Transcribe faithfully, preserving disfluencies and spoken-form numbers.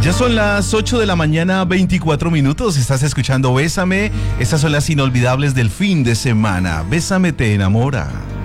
Ya son las ocho de la mañana, veinticuatro minutos. Estás escuchando Bésame. Estas son las inolvidables del fin de semana. Bésame te enamora.